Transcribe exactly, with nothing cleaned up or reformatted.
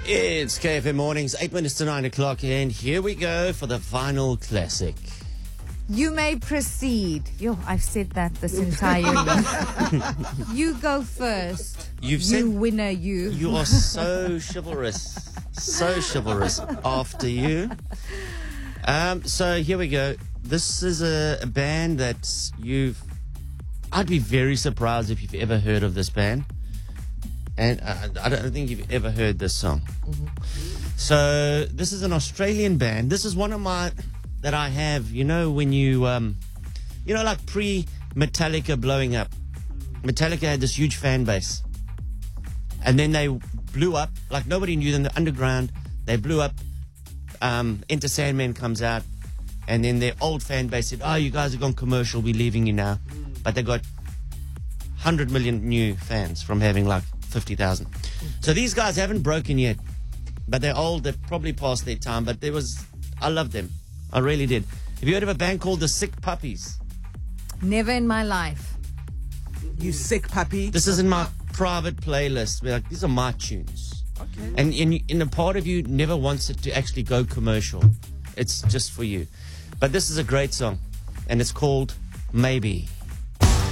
It's K F M Mornings, eight minutes to nine o'clock, and here we go for the final classic. You may proceed. Yo, I've said that this entire year. You go first. You've you said winner, you. You are so chivalrous, so chivalrous. After you. Um, so here we go. This is a, a band that you've. I'd be very surprised if you've ever heard of this band. And uh, I don't think you've ever heard this song. Mm-hmm. So this is an Australian band. This is one of my that I have. You know when you, um, you know, like pre-Metallica blowing up. Metallica had this huge fan base, and then they blew up. Like nobody knew them. The underground. They blew up. Um, Enter Sandman comes out, and then their old fan base said, "Oh, you guys have gone commercial. We're leaving you now." But they got one hundred million new fans from having like fifty thousand. So these guys haven't broken yet, but they're old. They've probably past their time, but there was, I loved them. I really did. Have you heard of a band called the Sick Puppies? Never in my life. You sick puppy. This is in my private playlist. We're like, these are my tunes. Okay. And in, in a part of you never wants it to actually go commercial. It's just for you. But this is a great song, and it's called Maybe.